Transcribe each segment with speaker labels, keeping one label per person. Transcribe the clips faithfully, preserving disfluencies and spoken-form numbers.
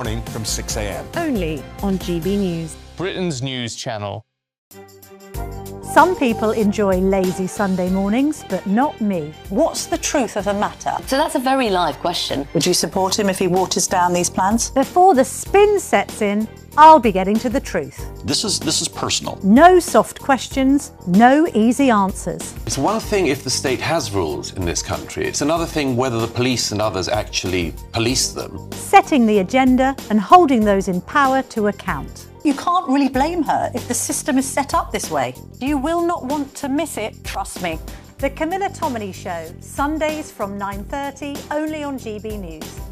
Speaker 1: morning from six a m.
Speaker 2: Only on G B News.
Speaker 3: Britain's news channel.
Speaker 4: Some people enjoy lazy Sunday mornings, but not me.
Speaker 5: What's the truth of the matter?
Speaker 6: So that's a very live question.
Speaker 5: Would you support him if he waters down these plans?
Speaker 4: Before the spin sets in, I'll be getting to the truth.
Speaker 7: This is this is personal.
Speaker 4: No soft questions, no easy answers.
Speaker 8: It's one thing if the state has rules in this country. It's another thing whether the police and others actually police them.
Speaker 4: Setting the agenda and holding those in power to account.
Speaker 5: You can't really blame her if the system is set up this way. You will not want to miss it, trust me.
Speaker 4: The Camilla Tominey Show, Sundays from nine thirty, only on G B News.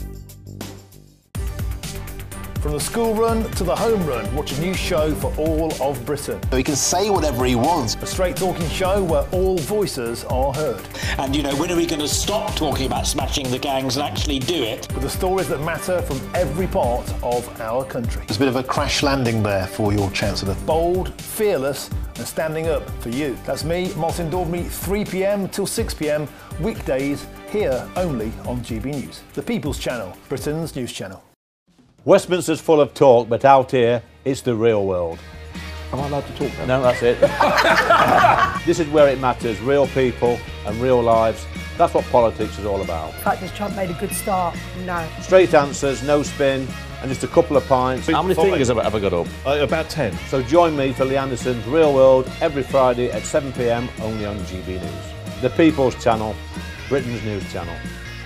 Speaker 9: From the school run to the home run, watch a new show for all of Britain.
Speaker 10: He can say whatever he wants.
Speaker 9: A straight talking show where all voices are heard.
Speaker 11: And, you know, when are we going to stop talking about smashing the gangs and actually do it?
Speaker 9: With the stories that matter from every part of our country.
Speaker 10: There's a bit of a crash landing there for your Chancellor.
Speaker 9: Bold, fearless and standing up for you. That's me, Martin Daubney, three p m till six p m, weekdays, here only on G B News. The People's Channel, Britain's news channel.
Speaker 12: Westminster's full of talk, but out here, it's the real world.
Speaker 10: Am I allowed to talk now?
Speaker 12: No, that's it. This is where it matters, real people and real lives. That's what politics is all about.
Speaker 13: In fact, has Trump made a good start? No.
Speaker 12: Straight answers, no spin, and just a couple of pints.
Speaker 3: How many fingers have I ever got up?
Speaker 12: Uh, about ten. So join me for Lee Anderson's Real World every Friday at seven p m only on G B News. The People's Channel, Britain's news channel.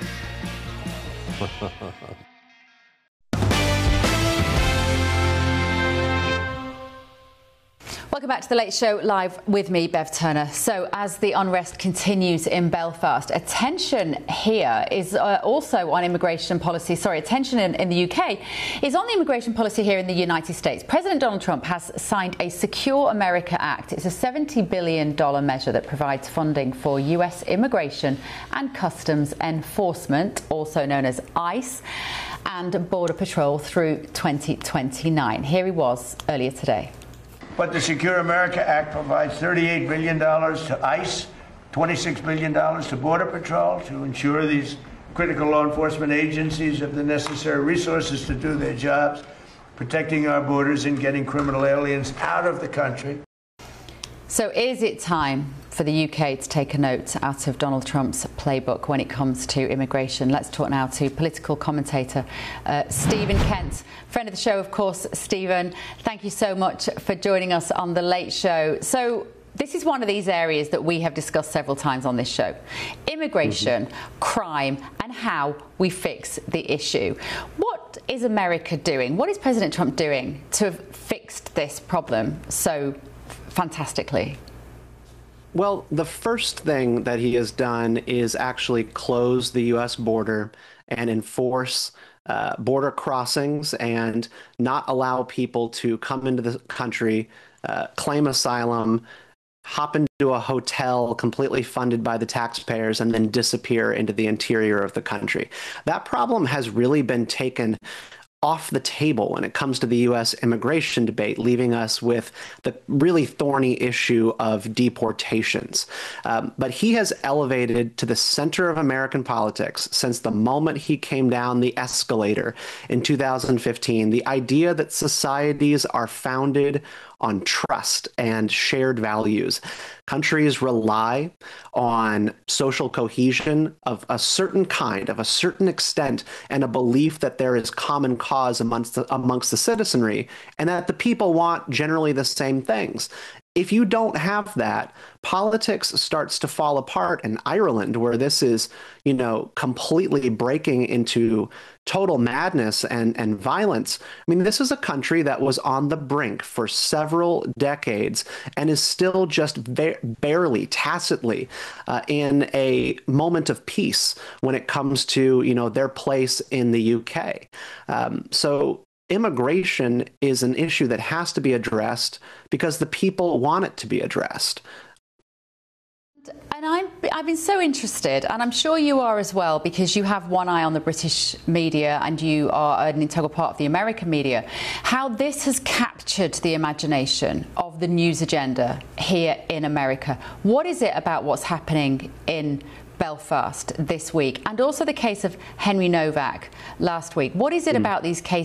Speaker 14: Welcome back to The Late Show, live with me, Bev Turner. So as the unrest continues in Belfast, attention here is uh, also on immigration policy. Sorry, attention in, in the U K is on the immigration policy here in the United States. President Donald Trump has signed a Secure America Act. It's a seventy billion dollars measure that provides funding for U S immigration and customs enforcement, also known as ICE, and Border Patrol through twenty twenty-nine. Here he was earlier today.
Speaker 15: But the Secure America Act provides thirty-eight billion dollars to ICE, twenty-six billion dollars to Border Patrol to ensure these critical law enforcement agencies have the necessary resources to do their jobs, protecting our borders and getting criminal aliens out of the country.
Speaker 14: So is it time for the U K to take a note out of Donald Trump's playbook when it comes to immigration? Let's talk now to political commentator uh, Stephen Kent. Friend of the show, of course, Stephen. Thank you so much for joining us on The Late Show. So this is one of these areas that we have discussed several times on this show. Immigration, mm-hmm. crime, and how we fix the issue. What is America doing? What is President Trump doing to have fixed this problem so fantastically?
Speaker 16: Well, the first thing that he has done is actually close the U S border and enforce uh, border crossings and not allow people to come into the country, uh, claim asylum, hop into a hotel completely funded by the taxpayers, and then disappear into the interior of the country. That problem has really been taken off the table when it comes to the U S immigration debate, leaving us with the really thorny issue of deportations. Um, but he has elevated to the center of American politics since the moment he came down the escalator in two thousand fifteen, the idea that societies are founded on trust and shared values. Countries rely on social cohesion of a certain kind, of a certain extent, and a belief that there is common cause amongst the, amongst the citizenry, and that the people want generally the same things. If you don't have that, politics starts to fall apart in Ireland, where this is, you know, completely breaking into total madness and, and violence. I mean, this is a country that was on the brink for several decades and is still just ba- barely, tacitly uh, in a moment of peace when it comes to, you know, their place in the U K. Um, so immigration is an issue that has to be addressed because the people want it to be addressed.
Speaker 14: And I'm, I've been so interested, and I'm sure you are as well, because you have one eye on the British media and you are an integral part of the American media, how this has captured the imagination of the news agenda here in America. What is it about what's happening in Belfast this week, and also the case of Henry Novak last week? What is it mm. about these cases